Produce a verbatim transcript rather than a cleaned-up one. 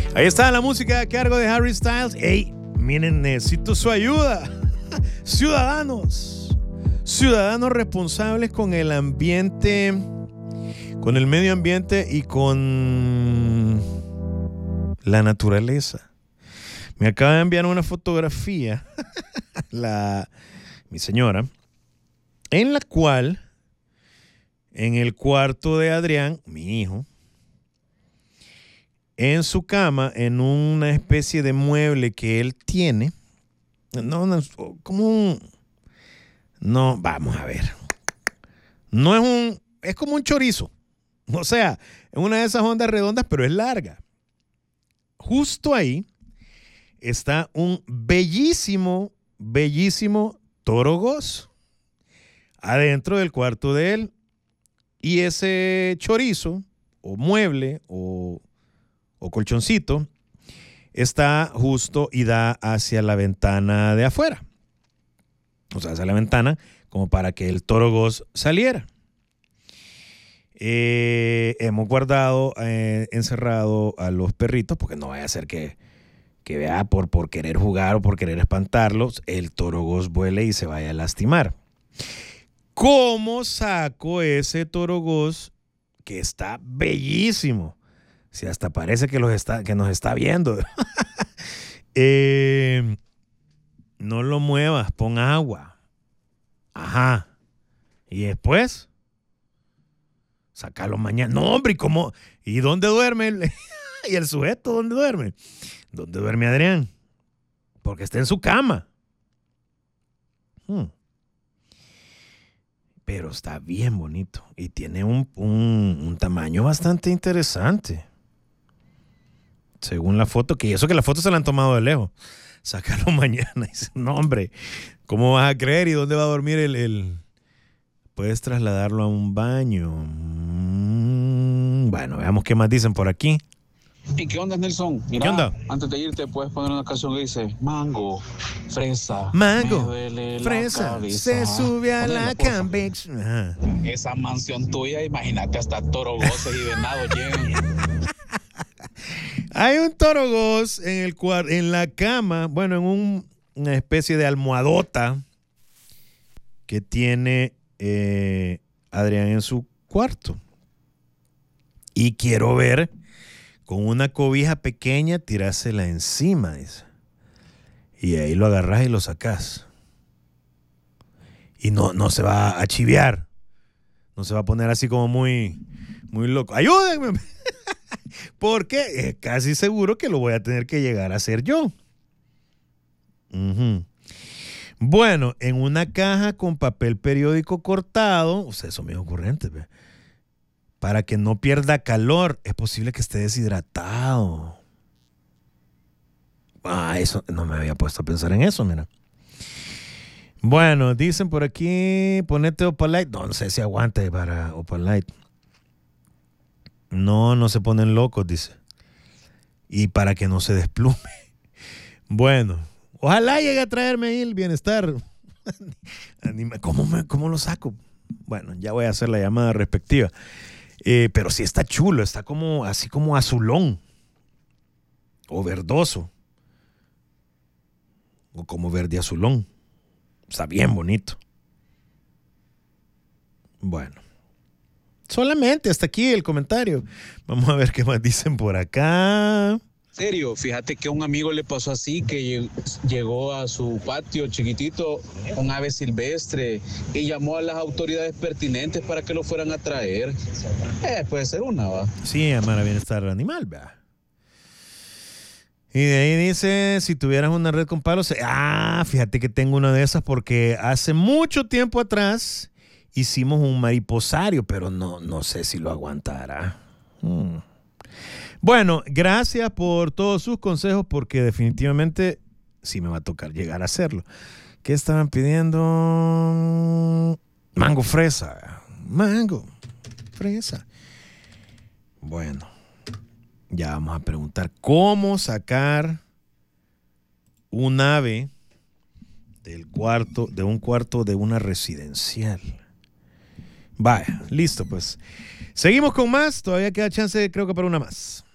Ahí está la música a cargo de Harry Styles. Ey, miren, necesito su ayuda. Ciudadanos, ciudadanos responsables con el ambiente, con el medio ambiente y con la naturaleza. Me acaba de enviar una fotografía, la, mi señora, en la cual, en el cuarto de Adrián, mi hijo, en su cama, en una especie de mueble que él tiene, no, no, como un, no, vamos a ver, no es un, es como un chorizo, o sea, es una de esas ondas redondas, pero es larga. Justo ahí está un bellísimo, bellísimo toro gozo adentro del cuarto de él, y ese chorizo, o mueble, o o colchoncito, está justo y da hacia la ventana de afuera. O sea, hacia la ventana como para que el toro gozo saliera. Eh, hemos guardado, eh, encerrado a los perritos, porque no vaya a ser que, que vea por, por querer jugar o por querer espantarlos, el toro gozo vuele y se vaya a lastimar. ¿Cómo saco ese toro gozo que está bellísimo? Si hasta parece que, los está, que nos está viendo. eh, no lo muevas, pon agua. Ajá. Y después, sácalo mañana. No, hombre, ¿y cómo? ¿Y dónde duerme? ¿Y el sujeto dónde duerme? ¿Dónde duerme Adrián? Porque está en su cama. Hmm. Pero está bien bonito. Y tiene un, un, un tamaño bastante interesante. Según la foto, que eso que la foto se la han tomado de lejos. Sácalo mañana. Dice, no, hombre, ¿cómo vas a creer? ¿Y dónde va a dormir el...? el... Puedes trasladarlo a un baño. Mm, bueno, veamos qué más dicen por aquí. ¿Y qué onda, Nelson? Mira, ¿Qué onda? Antes de irte puedes poner una canción que dice Mango, fresa, Mango, me fresa, se sube a la Cambex. Esa mansión tuya, imagínate, hasta toro goces y venados llegan. Hay un toro gozo en, el cuar- en la cama, bueno, en un, una especie de almohadota que tiene eh, Adrián en su cuarto. Y quiero ver con una cobija pequeña tirársela encima, dice. Y ahí lo agarras y lo sacas. Y no, no se va a chiviar. No se va a poner así como muy, muy loco. ¡Ayúdenme! Porque es casi seguro que lo voy a tener que llegar a hacer yo. Uh-huh. Bueno, en una caja con papel periódico cortado, o sea, eso me es ocurrente, ¿ve? Para que no pierda calor. Es posible que esté deshidratado. Ah, eso no me había puesto a pensar en eso, mira. Bueno, dicen por aquí, ponete Opalite. No, no sé si aguante para Opalite. No, no se ponen locos, dice. Y para que no se desplume. Bueno, ojalá llegue a traerme ahí el bienestar. ¿Cómo, me, ¿Cómo lo saco? Bueno, ya voy a hacer la llamada respectiva. Eh, pero sí está chulo, está como así como azulón. O verdoso. O como verde azulón. Está bien bonito. Bueno. Solamente hasta aquí el comentario. Vamos a ver qué más dicen por acá. Serio, fíjate que a un amigo le pasó así, que llegó a su patio chiquitito un ave silvestre y llamó a las autoridades pertinentes para que lo fueran a traer. Eh, puede ser una, va. Sí, llamar a bienestar animal, va. Y de ahí dice, si tuvieras una red con palos, ah, fíjate que tengo una de esas porque hace mucho tiempo atrás hicimos un mariposario, pero no, no sé si lo aguantará. Hmm. Bueno, gracias por todos sus consejos porque definitivamente sí me va a tocar llegar a hacerlo. ¿Qué estaban pidiendo? Mango fresa. Mango fresa. Bueno, ya vamos a preguntar cómo sacar un ave del cuarto, de un cuarto de una residencial. Vaya, listo pues. Seguimos con más, todavía queda chance creo que para una más.